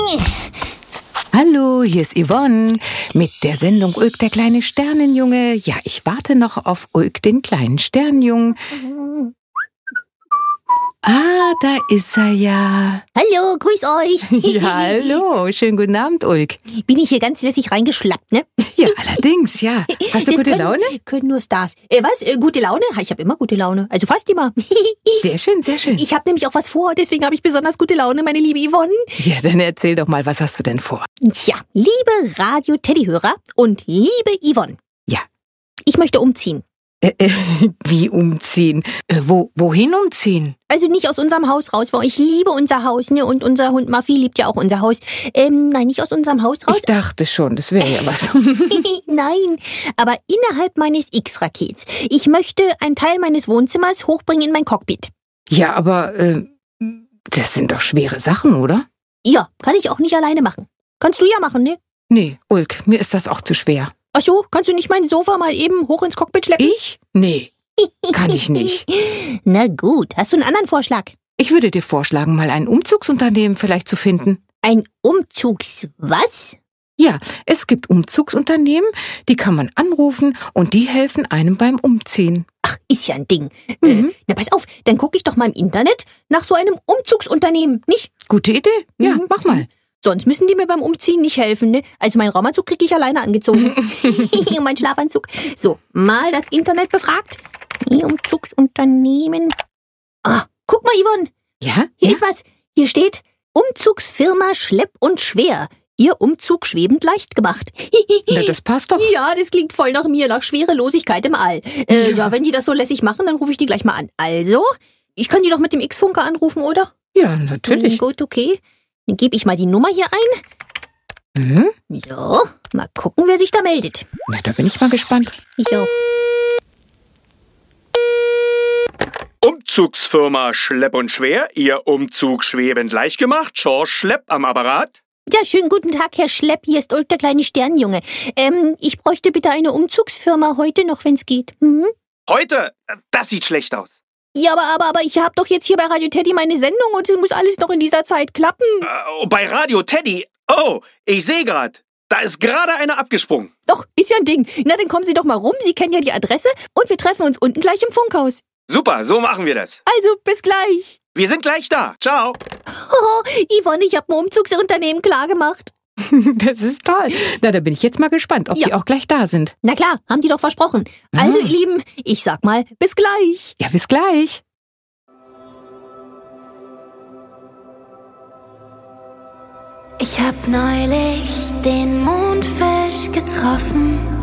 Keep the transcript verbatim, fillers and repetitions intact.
Hallo, hier ist Yvonne mit der Sendung Ulk, der kleine Sternenjunge. Ja, ich warte noch auf Ulk, den kleinen Sternenjungen. Ah, da ist er ja. Hallo, grüß euch. Ja, hallo. Schönen guten Abend, Ulk. Bin ich hier ganz lässig reingeschlappt, ne? Ja, allerdings, ja. Hast du Das gute können, Laune? Können nur Stars. Äh, was? Äh, gute Laune? Ich habe immer gute Laune. Also fast immer. Sehr schön, sehr schön. Ich habe nämlich auch was vor, deswegen habe ich besonders gute Laune, meine liebe Yvonne. Ja, dann erzähl doch mal, was hast du denn vor? Tja, liebe Radio-Teddy-Hörer und liebe Yvonne. Ja. Ich möchte umziehen. Äh, äh, wie umziehen? Äh, wo, wohin umziehen? Also nicht aus unserem Haus raus, weil ich liebe unser Haus, ne? Und unser Hund Maffi liebt ja auch unser Haus. Ähm, nein, nicht aus unserem Haus raus. Ich dachte schon, das wäre ja was. Nein, aber innerhalb meines X-Rakets. Ich möchte einen Teil meines Wohnzimmers hochbringen in mein Cockpit. Ja, aber äh, das sind doch schwere Sachen, oder? Ja, kann ich auch nicht alleine machen. Kannst du ja machen, ne? Nee, Ulk, mir ist das auch zu schwer. Ach so, kannst du nicht mein Sofa mal eben hoch ins Cockpit schleppen? Ich? Nee, kann ich nicht. Na gut, hast du einen anderen Vorschlag? Ich würde dir vorschlagen, mal ein Umzugsunternehmen vielleicht zu finden. Ein Umzugs... was? Ja, es gibt Umzugsunternehmen, die kann man anrufen und die helfen einem beim Umziehen. Ach, ist ja ein Ding. Mhm. Äh, na pass auf, dann gucke ich doch mal im Internet nach so einem Umzugsunternehmen, nicht? Gute Idee. Ja, Mhm. mach mal. Sonst müssen die mir beim Umziehen nicht helfen, ne? Also meinen Raumanzug kriege ich alleine angezogen. Und mein Schlafanzug. So, mal das Internet befragt. Umzugsunternehmen. Ah, guck mal, Yvonne. Ja? Hier ja? ist was. Hier steht Umzugsfirma Schlepp und Schwer. Ihr Umzug schwebend leicht gemacht. Na, das passt doch. Ja, das klingt voll nach mir, nach Schwerelosigkeit im All. Äh, ja. Ja. wenn die das so lässig machen, dann rufe ich die gleich mal an. Also, ich kann die doch mit dem X-Funker anrufen, oder? Ja, natürlich. Hm, gut, okay. Dann gebe ich mal die Nummer hier ein. Mhm. So, mal gucken, wer sich da meldet. Na, da bin ich mal gespannt. Ich auch. Umzugsfirma Schlepp und Schwer, Ihr Umzug schwebend leicht gemacht. George Schlepp am Apparat. Ja, schönen guten Tag, Herr Schlepp. Hier ist Ulk, der kleine Sternenjunge. Ähm, ich bräuchte bitte eine Umzugsfirma heute noch, wenn's geht. Mhm. Heute? Das sieht schlecht aus. Ja, aber, aber, aber ich habe doch jetzt hier bei Radio Teddy meine Sendung und es muss alles noch in dieser Zeit klappen. Äh, bei Radio Teddy? Oh, ich sehe grad. Da ist gerade einer abgesprungen. Doch, ist ja ein Ding. Na, dann kommen Sie doch mal rum. Sie kennen ja die Adresse und wir treffen uns unten gleich im Funkhaus. Super, so machen wir das. Also, bis gleich. Wir sind gleich da. Ciao. Oh, Yvonne, ich habe ein Umzugsunternehmen klargemacht. Das ist toll. Na, da bin ich jetzt mal gespannt, ob Ja. die auch gleich da sind. Na klar, haben die doch versprochen. Also, Ah. ihr Lieben, ich sag mal, bis gleich. Ja, bis gleich. Ich hab neulich den Mondfisch getroffen.